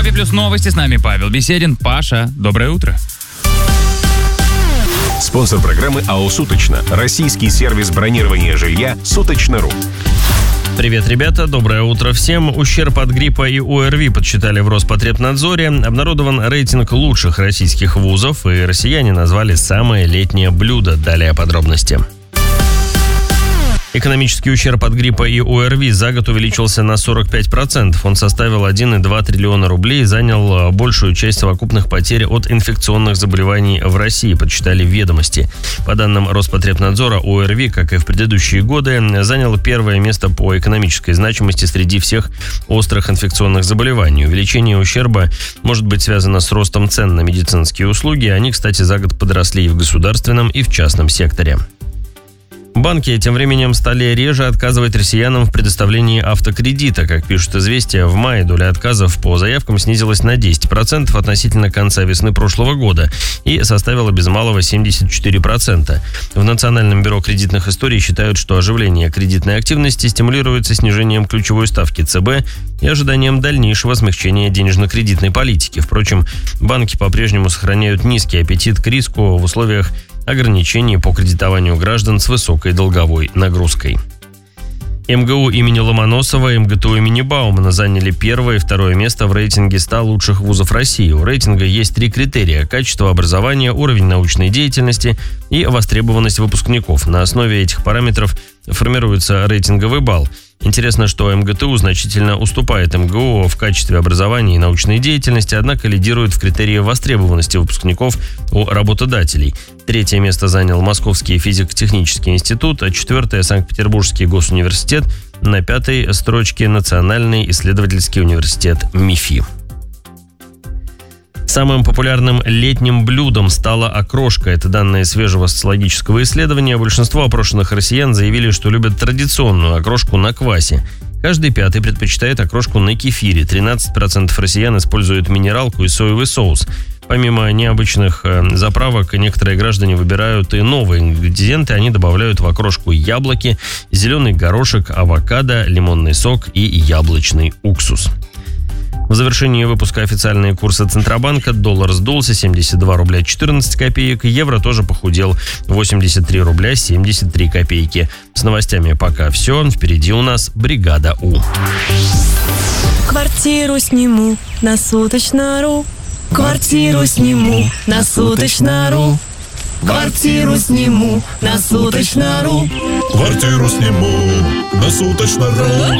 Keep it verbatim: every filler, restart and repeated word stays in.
Европе плюс новости. С нами Павел Беседин. Паша, доброе утро. Спонсор программы АО «Суточно». Российский сервис бронирования жилья «Суточно.ру». Привет, ребята, доброе утро всем. Ущерб от гриппа и ОРВИ подсчитали в Роспотребнадзоре. Обнародован рейтинг лучших российских вузов, и россияне назвали самое летнее блюдо. Далее подробности. Экономический ущерб от гриппа и ОРВИ за год увеличился на сорок пять процентов. Он составил один целых два триллиона рублей и занял большую часть совокупных потерь от инфекционных заболеваний в России, подсчитали «Ведомости». По данным Роспотребнадзора, ОРВИ, как и в предыдущие годы, занял первое место по экономической значимости среди всех острых инфекционных заболеваний. Увеличение ущерба может быть связано с ростом цен на медицинские услуги. Они, кстати, за год подросли и в государственном, и в частном секторе. Банки тем временем стали реже отказывать россиянам в предоставлении автокредита. Как пишут «Известия», в мае доля отказов по заявкам снизилась на десять процентов относительно конца весны прошлого года и составила без малого семьдесят четыре процента. В Национальном бюро кредитных историй считают, что оживление кредитной активности стимулируется снижением ключевой ставки ЦБ и ожиданием дальнейшего смягчения денежно-кредитной политики. Впрочем, банки по-прежнему сохраняют низкий аппетит к риску в условиях ограничений по кредитованию граждан с высокой долговой нагрузкой. МГУ имени Ломоносова и МГТУ имени Баумана заняли первое и второе место в рейтинге ста лучших вузов России. У рейтинга есть три критерия: качество образования, уровень научной деятельности и востребованность выпускников. На основе этих параметров формируется рейтинговый балл. Интересно, что МГТУ значительно уступает МГУ в качестве образования и научной деятельности, однако лидирует в критерии востребованности выпускников у работодателей. Третье место занял Московский физико-технический институт, а четвертое – Санкт-Петербургский госуниверситет, на пятой строчке Национальный исследовательский университет МИФИ. Самым популярным летним блюдом стала окрошка. Это данные свежего социологического исследования. Большинство опрошенных россиян заявили, что любят традиционную окрошку на квасе. Каждый пятый предпочитает окрошку на кефире. тринадцать процентов россиян используют минералку и соевый соус. Помимо необычных заправок, некоторые граждане выбирают и новые ингредиенты. Они добавляют в окрошку яблоки, зеленый горошек, авокадо, лимонный сок и яблочный уксус. В завершении выпуска официальные курсы Центробанка. Доллар сдулся — семьдесят два рубля четырнадцать копеек. Евро тоже похудел — восемьдесят три рубля семьдесят три копейки. С новостями пока все. Впереди у нас бригада У. Квартиру сниму на Суточно.ру. Квартиру сниму на Суточно.ру. Квартиру сниму на Суточно.ру. Квартиру сниму на Суточно.ру.